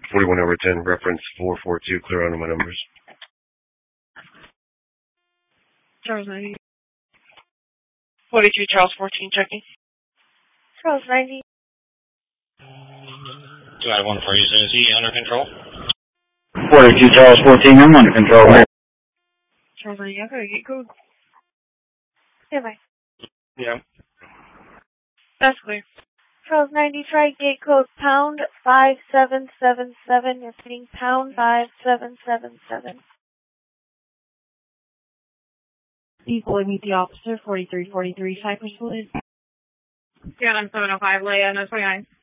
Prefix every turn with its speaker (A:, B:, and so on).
A: 41/10, reference 442, clear on my numbers.
B: Charles 90. 42, Charles 14, checking.
C: Charles 90.
D: 2-1-4-0-Z, under control.
E: 42, Charles 14, I'm under control.
B: Charles 90, I got a gate code.
C: Stand by.
D: Yeah.
B: That's clear.
C: Charles 90, try gate code pound 5777. You're repeating pound 5777.
F: Equally meet the officer, 4343, Cypress, please.
B: Yeah, I'm 705, Leia, no 29.